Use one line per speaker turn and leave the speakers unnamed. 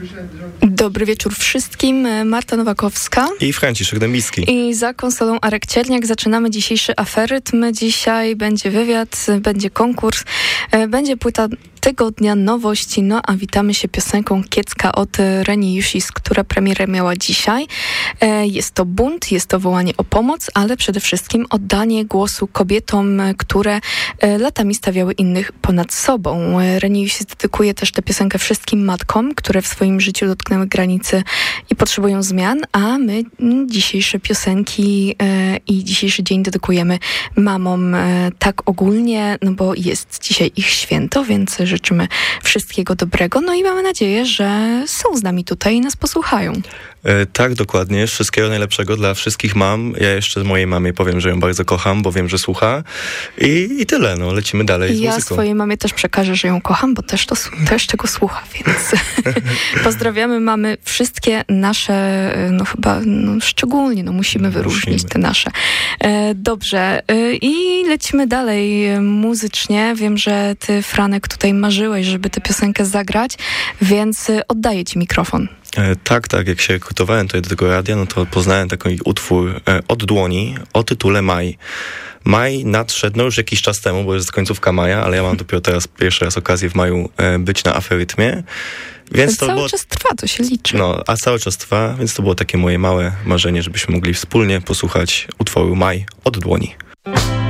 Dobry wieczór wszystkim. Marta Nowakowska
i Franciszek Dębicki.
I za konsolą Arek Cierniak zaczynamy dzisiejszy aferytm. Dzisiaj będzie wywiad, będzie konkurs, będzie płyta tygodnia, nowości, no a witamy się piosenką Kiecka od Reni Jusis, która premierę miała dzisiaj. Jest to bunt, jest to wołanie o pomoc, ale przede wszystkim oddanie głosu kobietom, które latami stawiały innych ponad sobą. Reni Jusis dedykuje też tę piosenkę wszystkim matkom, które w swoim życiu dotknęły granicy i potrzebują zmian, a my dzisiejsze piosenki i dzisiejszy dzień dedykujemy mamom tak ogólnie, no bo jest dzisiaj ich święto, więc życzymy wszystkiego dobrego, no i mamy nadzieję, że są z nami tutaj i nas posłuchają.
Tak, dokładnie. Wszystkiego najlepszego dla wszystkich mam. Ja jeszcze mojej mamie powiem, że ją bardzo kocham, bo wiem, że słucha. I tyle, no, lecimy dalej z muzyką.
Ja swojej mamie też przekażę, że ją kocham, bo też tego słucha, więc pozdrawiamy mamy wszystkie nasze, no chyba szczególnie, musimy wyróżnić te nasze. Dobrze. I lecimy dalej muzycznie. Wiem, że ty, Franek, tutaj marzyłeś, żeby tę piosenkę zagrać, więc oddaję ci mikrofon.
Tak, jak się rekrutowałem tutaj do tego radia, no to poznałem taki utwór Od dłoni o tytule Maj. Maj nadszedł, no już jakiś czas temu, bo jest końcówka maja, ale ja mam dopiero teraz pierwszy raz okazję w maju być na aferytmie. Więc to
cały czas trwa, to się liczy.
No, a cały czas trwa, więc to było takie moje małe marzenie, żebyśmy mogli wspólnie posłuchać utworu Maj od dłoni.